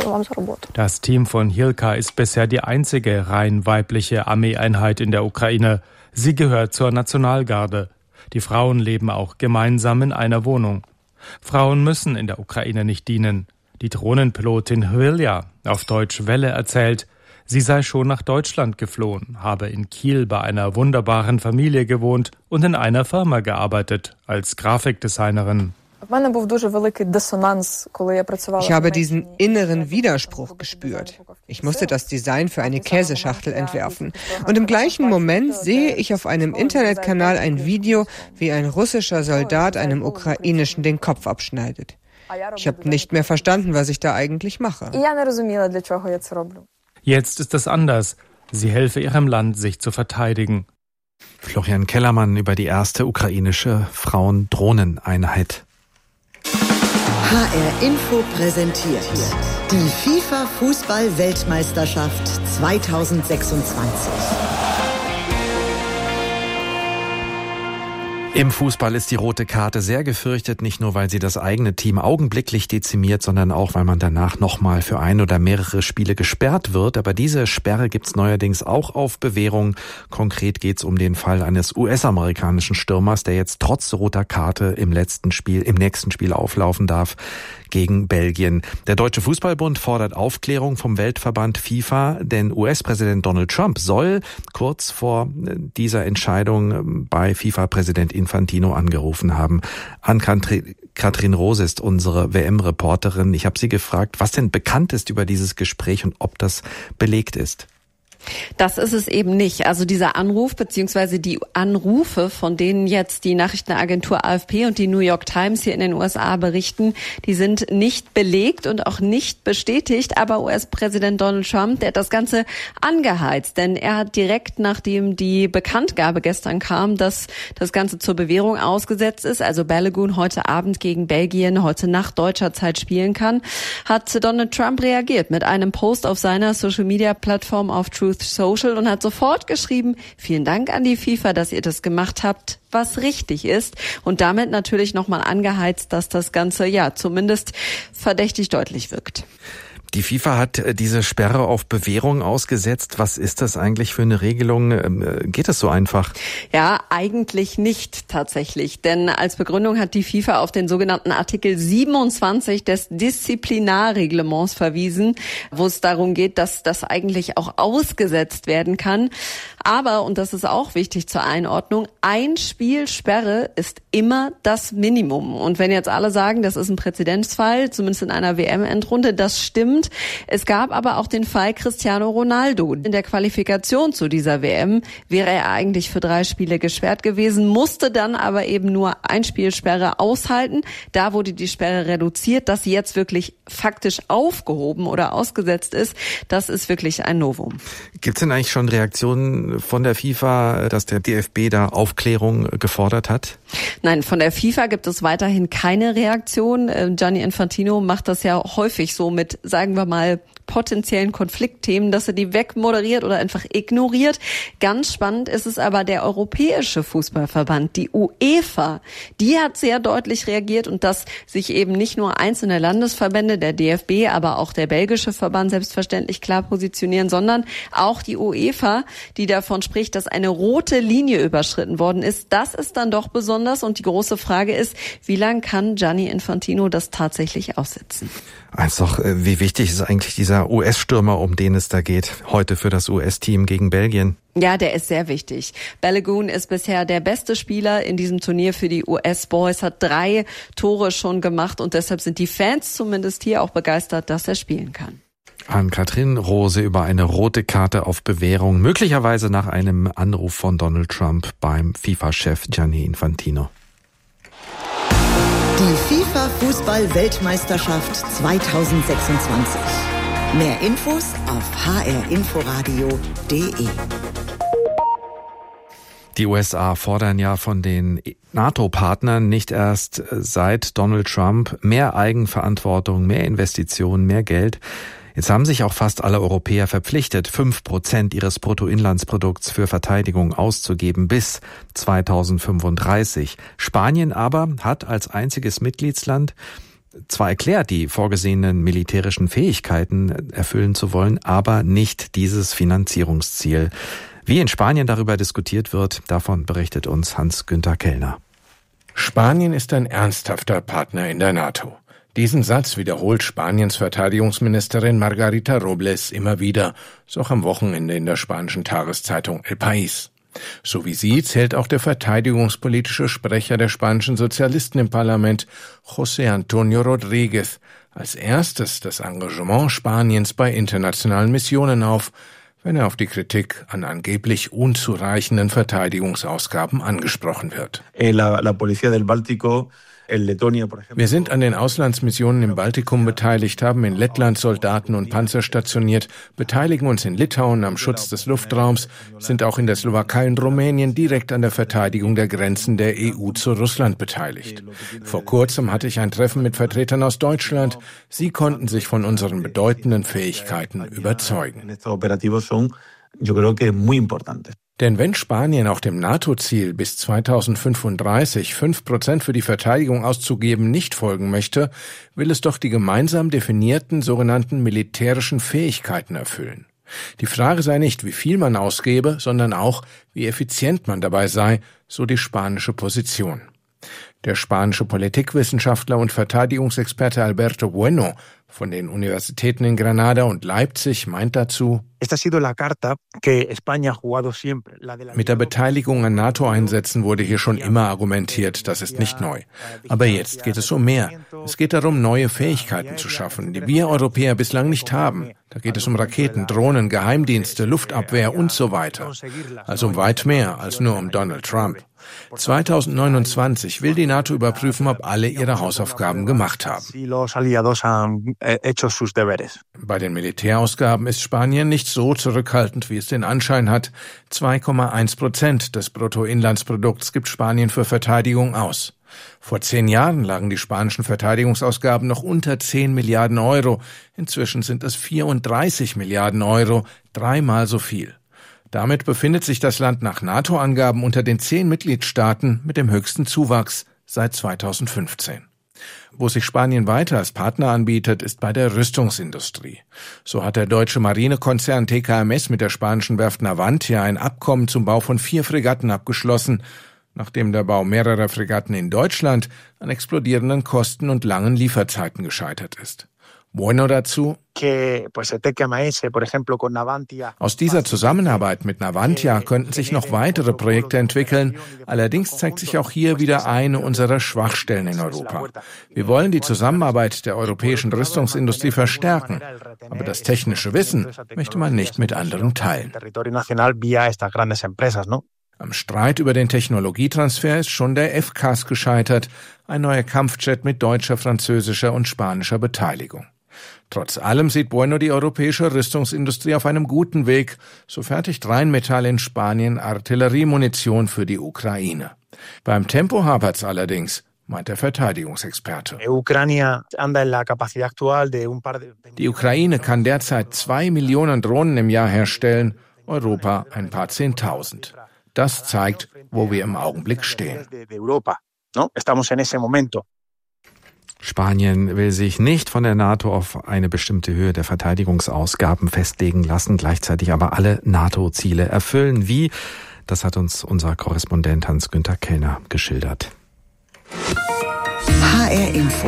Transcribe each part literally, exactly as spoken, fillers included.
Das Team von Hilka ist bisher die einzige rein weibliche Armeeeinheit in der Ukraine. Sie gehört zur Nationalgarde. Die Frauen leben auch gemeinsam in einer Wohnung. Frauen müssen in der Ukraine nicht dienen. Die Drohnenpilotin Hvilja, auf Deutsch Welle, erzählt, sie sei schon nach Deutschland geflohen, habe in Kiel bei einer wunderbaren Familie gewohnt und in einer Firma gearbeitet, als Grafikdesignerin. Ich habe diesen inneren Widerspruch gespürt. Ich musste das Design für eine Käseschachtel entwerfen. Und im gleichen Moment sehe ich auf einem Internetkanal ein Video, wie ein russischer Soldat einem Ukrainischen den Kopf abschneidet. Ich habe nicht mehr verstanden, was ich da eigentlich mache. Jetzt ist es anders. Sie helfe ihrem Land, sich zu verteidigen. Florian Kellermann über die erste ukrainische Frauen-Drohneneinheit. H R Info präsentiert die FIFA-Fußball-Weltmeisterschaft zweitausendsechsundzwanzig. Im Fußball ist die rote Karte sehr gefürchtet, nicht nur, weil sie das eigene Team augenblicklich dezimiert, sondern auch, weil man danach nochmal für ein oder mehrere Spiele gesperrt wird. Aber diese Sperre gibt's neuerdings auch auf Bewährung. Konkret geht's um den Fall eines U S-amerikanischen Stürmers, der jetzt trotz roter Karte im letzten Spiel, im nächsten Spiel auflaufen darf gegen Belgien. Der Deutsche Fußballbund fordert Aufklärung vom Weltverband FIFA, denn U S-Präsident Donald Trump soll kurz vor dieser Entscheidung bei FIFA-Präsident Infantino angerufen haben. Ann-Kathrin Rose ist unsere W M-Reporterin. Ich habe sie gefragt, was denn bekannt ist über dieses Gespräch und ob das belegt ist. Das ist es eben nicht. Also dieser Anruf beziehungsweise die Anrufe, von denen jetzt die Nachrichtenagentur A F P und die New York Times hier in den U S A berichten, die sind nicht belegt und auch nicht bestätigt. Aber U S-Präsident Donald Trump, der hat das Ganze angeheizt. Denn er hat direkt, nachdem die Bekanntgabe gestern kam, dass das Ganze zur Bewährung ausgesetzt ist, also Balogun heute Abend gegen Belgien, heute Nacht deutscher Zeit spielen kann, hat Donald Trump reagiert mit einem Post auf seiner Social-Media-Plattform auf Truth Social und hat sofort geschrieben, vielen Dank an die FIFA, dass ihr das gemacht habt, was richtig ist. Und damit natürlich nochmal angeheizt, dass das Ganze ja zumindest verdächtig deutlich wirkt. Die FIFA hat diese Sperre auf Bewährung ausgesetzt. Was ist das eigentlich für eine Regelung? Geht es so einfach? Ja, eigentlich nicht tatsächlich. Denn als Begründung hat die FIFA auf den sogenannten Artikel siebenundzwanzig des Disziplinarreglements verwiesen, wo es darum geht, dass das eigentlich auch ausgesetzt werden kann. Aber, und das ist auch wichtig zur Einordnung, ein Spiel Sperre ist immer das Minimum. Und wenn jetzt alle sagen, das ist ein Präzedenzfall, zumindest in einer W M-Endrunde, das stimmt. Es gab aber auch den Fall Cristiano Ronaldo. In der Qualifikation zu dieser W M wäre er eigentlich für drei Spiele gesperrt gewesen, musste dann aber eben nur ein Spielsperre aushalten. Da wurde die Sperre reduziert, dass sie jetzt wirklich faktisch aufgehoben oder ausgesetzt ist. Das ist wirklich ein Novum. Gibt es denn eigentlich schon Reaktionen von der FIFA, dass der D F B da Aufklärung gefordert hat? Nein, von der FIFA gibt es weiterhin keine Reaktion. Gianni Infantino macht das ja häufig so mit, sagen wir mal, potenziellen Konfliktthemen, dass er die wegmoderiert oder einfach ignoriert. Ganz spannend ist es aber der Europäische Fußballverband, die UEFA. Die hat sehr deutlich reagiert und dass sich eben nicht nur einzelne Landesverbände, der D F B, aber auch der belgische Verband selbstverständlich klar positionieren, sondern auch die UEFA, die davon spricht, dass eine rote Linie überschritten worden ist. Das ist dann doch besonders und die große Frage ist, wie lange kann Gianni Infantino das tatsächlich aussitzen? Also, wie wichtig ist eigentlich dieser U S-Stürmer, um den es da geht, heute für das U S-Team gegen Belgien? Ja, der ist sehr wichtig. Balogun ist bisher der beste Spieler in diesem Turnier für die U S-Boys, hat drei Tore schon gemacht und deshalb sind die Fans zumindest hier auch begeistert, dass er spielen kann. Ann-Kathrin Rose über eine rote Karte auf Bewährung, möglicherweise nach einem Anruf von Donald Trump beim FIFA-Chef Gianni Infantino. Die FIFA-Fußball-Weltmeisterschaft zweitausendsechsundzwanzig. Mehr Infos auf h r inforadio punkt d e. Die U S A fordern ja von den NATO-Partnern nicht erst seit Donald Trump mehr Eigenverantwortung, mehr Investitionen, mehr Geld. Jetzt haben sich auch fast alle Europäer verpflichtet, fünf Prozent ihres Bruttoinlandsprodukts für Verteidigung auszugeben bis zweitausendfünfunddreißig. Spanien aber hat als einziges Mitgliedsland zwar erklärt, die vorgesehenen militärischen Fähigkeiten erfüllen zu wollen, aber nicht dieses Finanzierungsziel. Wie in Spanien darüber diskutiert wird, davon berichtet uns Hans-Günther Kellner. Spanien ist ein ernsthafter Partner in der NATO. Diesen Satz wiederholt Spaniens Verteidigungsministerin Margarita Robles immer wieder, so auch am Wochenende in der spanischen Tageszeitung El País. So wie sie zählt auch der verteidigungspolitische Sprecher der spanischen Sozialisten im Parlament, José Antonio Rodríguez, als erstes das Engagement Spaniens bei internationalen Missionen auf, wenn er auf die Kritik an angeblich unzureichenden Verteidigungsausgaben angesprochen wird. Wir sind an den Auslandsmissionen im Baltikum beteiligt, haben in Lettland Soldaten und Panzer stationiert, beteiligen uns in Litauen am Schutz des Luftraums, sind auch in der Slowakei und Rumänien direkt an der Verteidigung der Grenzen der E U zu Russland beteiligt. Vor kurzem hatte ich ein Treffen mit Vertretern aus Deutschland. Sie konnten sich von unseren bedeutenden Fähigkeiten überzeugen. Denn wenn Spanien auch dem NATO-Ziel bis zweitausendfünfunddreißig fünf Prozent für die Verteidigung auszugeben nicht folgen möchte, will es doch die gemeinsam definierten sogenannten militärischen Fähigkeiten erfüllen. Die Frage sei nicht, wie viel man ausgebe, sondern auch, wie effizient man dabei sei, so die spanische Position. Der spanische Politikwissenschaftler und Verteidigungsexperte Alberto Bueno von den Universitäten in Granada und Leipzig meint dazu: Mit der Beteiligung an NATO-Einsätzen wurde hier schon immer argumentiert, das ist nicht neu. Aber jetzt geht es um mehr. Es geht darum, neue Fähigkeiten zu schaffen, die wir Europäer bislang nicht haben. Da geht es um Raketen, Drohnen, Geheimdienste, Luftabwehr und so weiter. Also um weit mehr als nur um Donald Trump. zweitausendneunundzwanzig will die NATO überprüfen, ob alle ihre Hausaufgaben gemacht haben. Bei den Militärausgaben ist Spanien nicht so zurückhaltend, wie es den Anschein hat. zwei Komma eins Prozent des Bruttoinlandsprodukts gibt Spanien für Verteidigung aus. Vor zehn Jahren lagen die spanischen Verteidigungsausgaben noch unter zehn Milliarden Euro. Inzwischen sind es vierunddreißig Milliarden Euro, dreimal so viel. Damit befindet sich das Land nach NATO-Angaben unter den zehn Mitgliedstaaten mit dem höchsten Zuwachs seit zweitausendfünfzehn. Wo sich Spanien weiter als Partner anbietet, ist bei der Rüstungsindustrie. So hat der deutsche Marinekonzern T K M S mit der spanischen Werft Navantia ein Abkommen zum Bau von vier Fregatten abgeschlossen, nachdem der Bau mehrerer Fregatten in Deutschland an explodierenden Kosten und langen Lieferzeiten gescheitert ist. Bueno dazu: Aus dieser Zusammenarbeit mit Navantia könnten sich noch weitere Projekte entwickeln. Allerdings zeigt sich auch hier wieder eine unserer Schwachstellen in Europa. Wir wollen die Zusammenarbeit der europäischen Rüstungsindustrie verstärken, aber das technische Wissen möchte man nicht mit anderen teilen. Am Streit über den Technologietransfer ist schon der F C A S gescheitert, ein neuer Kampfjet mit deutscher, französischer und spanischer Beteiligung. Trotz allem sieht Bueno die europäische Rüstungsindustrie auf einem guten Weg. So fertigt Rheinmetall in Spanien Artilleriemunition für die Ukraine. Beim Tempo hapert's allerdings, meint der Verteidigungsexperte. Die Ukraine kann derzeit zwei Millionen Drohnen im Jahr herstellen, Europa ein paar Zehntausend. Das zeigt, wo wir im Augenblick stehen. Spanien will sich nicht von der NATO auf eine bestimmte Höhe der Verteidigungsausgaben festlegen lassen, gleichzeitig aber alle NATO-Ziele erfüllen. Wie? Das hat uns unser Korrespondent Hans-Günther Kellner geschildert. H R Info.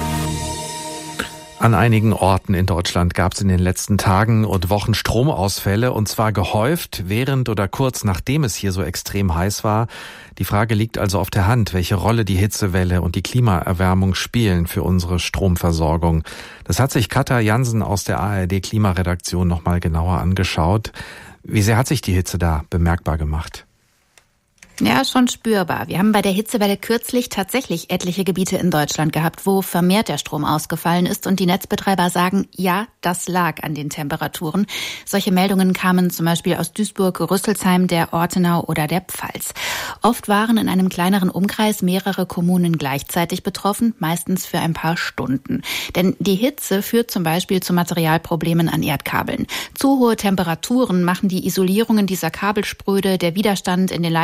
An einigen Orten in Deutschland gab es in den letzten Tagen und Wochen Stromausfälle, und zwar gehäuft während oder kurz nachdem es hier so extrem heiß war. Die Frage liegt also auf der Hand, welche Rolle die Hitzewelle und die Klimaerwärmung spielen für unsere Stromversorgung. Das hat sich Katja Jansen aus der A R D Klimaredaktion nochmal genauer angeschaut. Wie sehr hat sich die Hitze da bemerkbar gemacht? Ja, schon spürbar. Wir haben bei der Hitzewelle kürzlich tatsächlich etliche Gebiete in Deutschland gehabt, wo vermehrt der Strom ausgefallen ist, und die Netzbetreiber sagen, ja, das lag an den Temperaturen. Solche Meldungen kamen zum Beispiel aus Duisburg, Rüsselsheim, der Ortenau oder der Pfalz. Oft waren in einem kleineren Umkreis mehrere Kommunen gleichzeitig betroffen, meistens für ein paar Stunden. Denn die Hitze führt zum Beispiel zu Materialproblemen an Erdkabeln. Zu hohe Temperaturen machen die Isolierungen dieser Kabel spröde, der Widerstand in den Leitungen steigt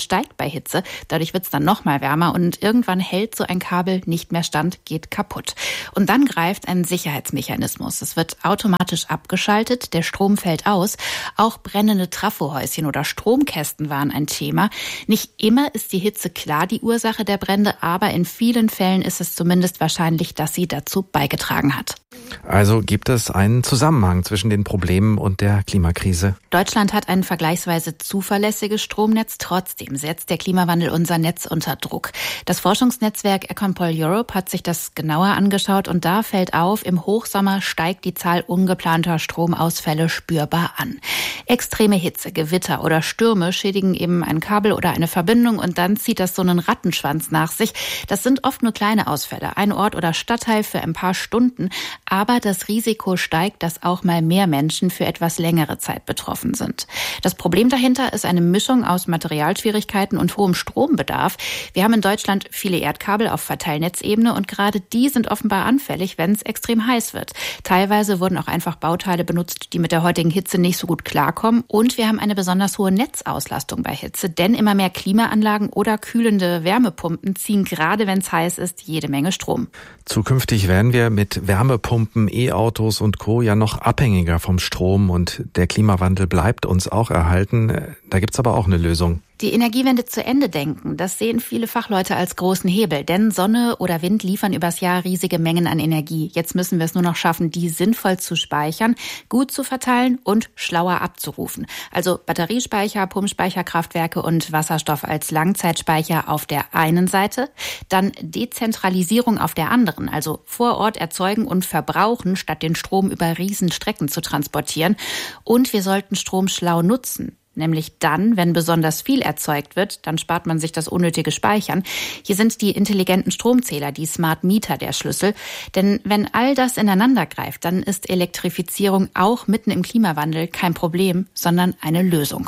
steigt bei Hitze. Dadurch wird es dann noch mal wärmer und irgendwann hält so ein Kabel nicht mehr stand, geht kaputt. Und dann greift ein Sicherheitsmechanismus. Es wird automatisch abgeschaltet, der Strom fällt aus. Auch brennende Trafohäuschen oder Stromkästen waren ein Thema. Nicht immer ist die Hitze klar die Ursache der Brände, aber in vielen Fällen ist es zumindest wahrscheinlich, dass sie dazu beigetragen hat. Also gibt es einen Zusammenhang zwischen den Problemen und der Klimakrise? Deutschland hat ein vergleichsweise zuverlässiges Stromnetz. Trotzdem setzt der Klimawandel unser Netz unter Druck. Das Forschungsnetzwerk Econpol Europe hat sich das genauer angeschaut und da fällt auf, im Hochsommer steigt die Zahl ungeplanter Stromausfälle spürbar an. Extreme Hitze, Gewitter oder Stürme schädigen eben ein Kabel oder eine Verbindung und dann zieht das so einen Rattenschwanz nach sich. Das sind oft nur kleine Ausfälle, ein Ort oder Stadtteil für ein paar Stunden. Aber das Risiko steigt, dass auch mal mehr Menschen für etwas längere Zeit betroffen sind. Das Problem dahinter ist eine Mischung aus Materialschwierigkeiten und hohem Strombedarf. Wir haben in Deutschland viele Erdkabel auf Verteilnetzebene und gerade die sind offenbar anfällig, wenn es extrem heiß wird. Teilweise wurden auch einfach Bauteile benutzt, die mit der heutigen Hitze nicht so gut klarkommen. Und wir haben eine besonders hohe Netzauslastung bei Hitze, denn immer mehr Klimaanlagen oder kühlende Wärmepumpen ziehen gerade, wenn es heiß ist, jede Menge Strom. Zukünftig werden wir mit Wärmepumpen, E-Autos und Co. ja noch abhängiger vom Strom und der Klimawandel bleibt uns auch erhalten. Da gibt's aber auch eine Lösung. Die Energiewende zu Ende denken, das sehen viele Fachleute als großen Hebel. Denn Sonne oder Wind liefern übers Jahr riesige Mengen an Energie. Jetzt müssen wir es nur noch schaffen, die sinnvoll zu speichern, gut zu verteilen und schlauer abzurufen. Also Batteriespeicher, Pumpspeicherkraftwerke und Wasserstoff als Langzeitspeicher auf der einen Seite, dann Dezentralisierung auf der anderen, also vor Ort erzeugen und verbrauchen, statt den Strom über Riesenstrecken zu transportieren. Und wir sollten Strom schlau nutzen. Nämlich dann, wenn besonders viel erzeugt wird, dann spart man sich das unnötige Speichern. Hier sind die intelligenten Stromzähler, die Smart Meter, der Schlüssel. Denn wenn all das ineinander greift, dann ist Elektrifizierung auch mitten im Klimawandel kein Problem, sondern eine Lösung.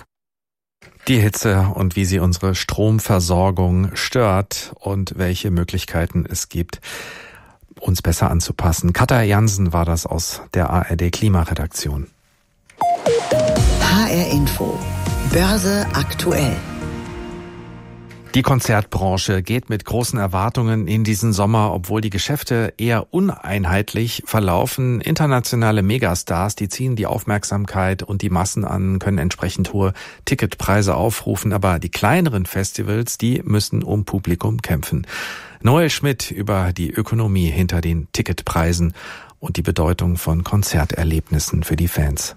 Die Hitze und wie sie unsere Stromversorgung stört und welche Möglichkeiten es gibt, uns besser anzupassen. Katja Jansen war das aus der A R D Klimaredaktion. H R Info. Börse aktuell. Die Konzertbranche geht mit großen Erwartungen in diesen Sommer, obwohl die Geschäfte eher uneinheitlich verlaufen. Internationale Megastars, die ziehen die Aufmerksamkeit und die Massen an, können entsprechend hohe Ticketpreise aufrufen. Aber die kleineren Festivals, die müssen um Publikum kämpfen. Noel Schmidt über die Ökonomie hinter den Ticketpreisen und die Bedeutung von Konzerterlebnissen für die Fans.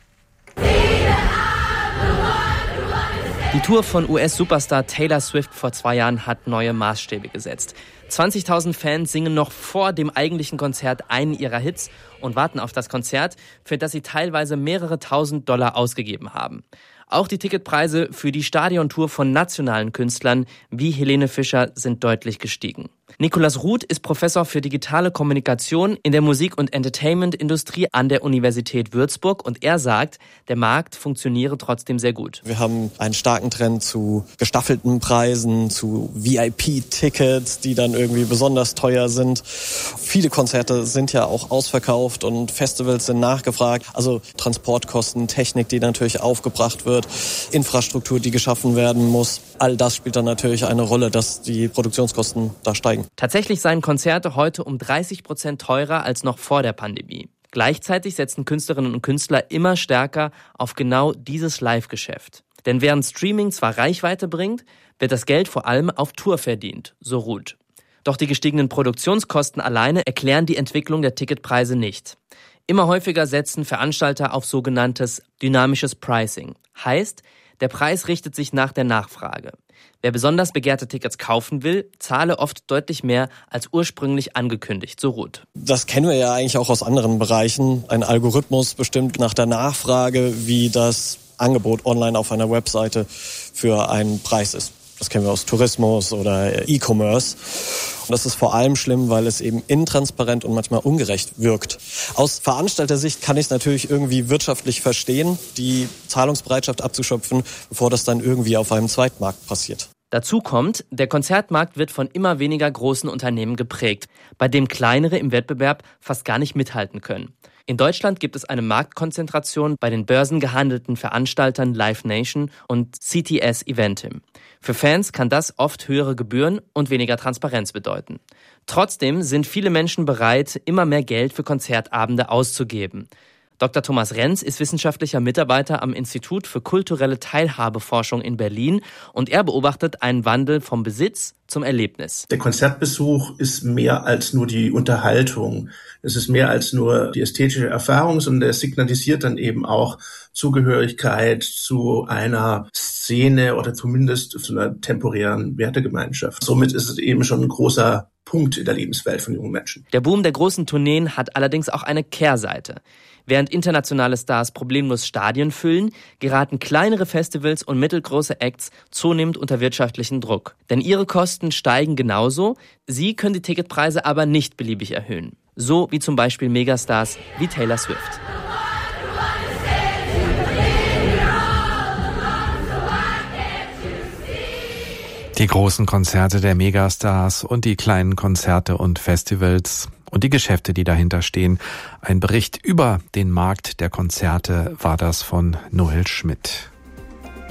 Die Tour von U S-Superstar Taylor Swift vor zwei Jahren hat neue Maßstäbe gesetzt. zwanzigtausend Fans singen noch vor dem eigentlichen Konzert einen ihrer Hits und warten auf das Konzert, für das sie teilweise mehrere tausend Dollar ausgegeben haben. Auch die Ticketpreise für die Stadiontour von nationalen Künstlern wie Helene Fischer sind deutlich gestiegen. Nikolaus Ruth ist Professor für digitale Kommunikation in der Musik- und Entertainment-Industrie an der Universität Würzburg und er sagt, der Markt funktioniere trotzdem sehr gut. Wir haben einen starken Trend zu gestaffelten Preisen, zu V I P-Tickets, die dann irgendwie besonders teuer sind. Viele Konzerte sind ja auch ausverkauft und Festivals sind nachgefragt. Also Transportkosten, Technik, die natürlich aufgebracht wird, Infrastruktur, die geschaffen werden muss. All das spielt dann natürlich eine Rolle, dass die Produktionskosten da steigen. Tatsächlich seien Konzerte heute um dreißig Prozent teurer als noch vor der Pandemie. Gleichzeitig setzen Künstlerinnen und Künstler immer stärker auf genau dieses Live-Geschäft. Denn während Streaming zwar Reichweite bringt, wird das Geld vor allem auf Tour verdient, so Ruth. Doch die gestiegenen Produktionskosten alleine erklären die Entwicklung der Ticketpreise nicht. Immer häufiger setzen Veranstalter auf sogenanntes dynamisches Pricing. Heißt, der Preis richtet sich nach der Nachfrage. Wer besonders begehrte Tickets kaufen will, zahle oft deutlich mehr als ursprünglich angekündigt, so Ruth. Das kennen wir ja eigentlich auch aus anderen Bereichen. Ein Algorithmus bestimmt nach der Nachfrage, wie das Angebot online auf einer Webseite für einen Preis ist. Das kennen wir aus Tourismus oder E-Commerce. Und das ist vor allem schlimm, weil es eben intransparent und manchmal ungerecht wirkt. Aus Veranstaltersicht kann ich es natürlich irgendwie wirtschaftlich verstehen, die Zahlungsbereitschaft abzuschöpfen, bevor das dann irgendwie auf einem Zweitmarkt passiert. Dazu kommt, der Konzertmarkt wird von immer weniger großen Unternehmen geprägt, bei dem kleinere im Wettbewerb fast gar nicht mithalten können. In Deutschland gibt es eine Marktkonzentration bei den börsengehandelten Veranstaltern Live Nation und C T S Eventim. Für Fans kann das oft höhere Gebühren und weniger Transparenz bedeuten. Trotzdem sind viele Menschen bereit, immer mehr Geld für Konzertabende auszugeben. Doktor Thomas Renz ist wissenschaftlicher Mitarbeiter am Institut für kulturelle Teilhabeforschung in Berlin und er beobachtet einen Wandel vom Besitz zum Erlebnis. Der Konzertbesuch ist mehr als nur die Unterhaltung. Es ist mehr als nur die ästhetische Erfahrung, sondern er signalisiert dann eben auch Zugehörigkeit zu einer Szene oder zumindest zu einer temporären Wertegemeinschaft. Somit ist es eben schon ein großer Punkt in der Lebenswelt von jungen Menschen. Der Boom der großen Tourneen hat allerdings auch eine Kehrseite. Während internationale Stars problemlos Stadien füllen, geraten kleinere Festivals und mittelgroße Acts zunehmend unter wirtschaftlichen Druck. Denn ihre Kosten steigen genauso, sie können die Ticketpreise aber nicht beliebig erhöhen. So wie zum Beispiel Megastars wie Taylor Swift. Die großen Konzerte der Megastars und die kleinen Konzerte und Festivals und die Geschäfte, die dahinter stehen. Ein Bericht über den Markt der Konzerte war das von Noel Schmidt.